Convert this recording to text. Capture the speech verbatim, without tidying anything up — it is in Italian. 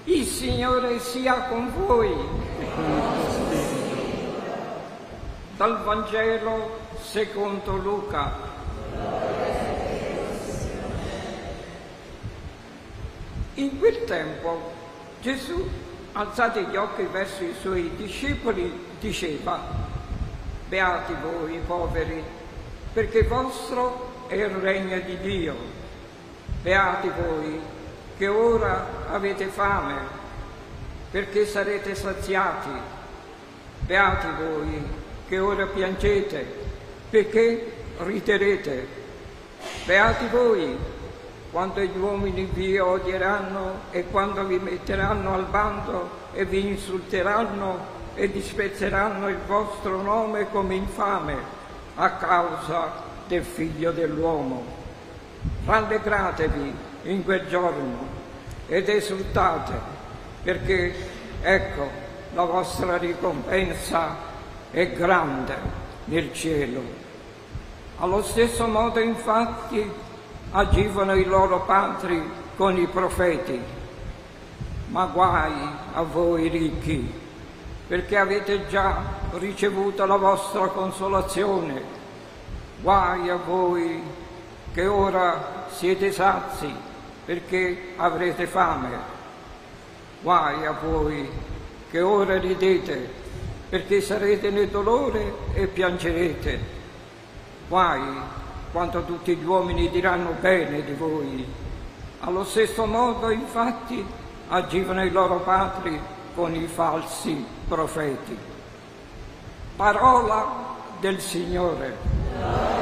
Il Signore sia con voi. E con il tuo spirito. Dal Vangelo secondo Luca. In quel tempo Gesù, alzati gli occhi verso i suoi discepoli, diceva: beati voi poveri, perché vostro è il regno di Dio. Beati voi che ora avete fame, perché sarete saziati. Beati voi che ora piangete, perché riderete. Beati voi quando gli uomini vi odieranno e quando vi metteranno al bando e vi insulteranno e dispezzeranno il vostro nome come infame a causa del Figlio dell'uomo. Rallegratevi in quel giorno ed esultate, perché ecco la vostra ricompensa è grande nel cielo. Allo stesso modo infatti agivano i loro padri con i profeti. Ma guai a voi ricchi, perché avete già ricevuto la vostra consolazione. Guai a voi che ora siete sazi, perché avrete fame. Guai a voi che ora ridete, perché sarete nel dolore e piangerete. Guai quando tutti gli uomini diranno bene di voi. Allo stesso modo, infatti, agivano i loro padri con i falsi profeti. Parola del Signore.